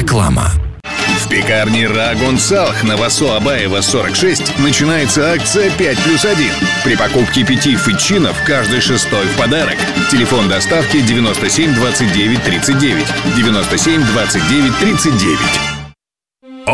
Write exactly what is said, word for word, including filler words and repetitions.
Реклама. В пекарне Рагун Салх на Васо Абаева сорок шесть начинается акция пять плюс один. При покупке пяти фетчинов каждый шестой в подарок. Телефон доставки девяносто семь двадцать девять тридцать девять. девяносто семь двадцать девять тридцать девять.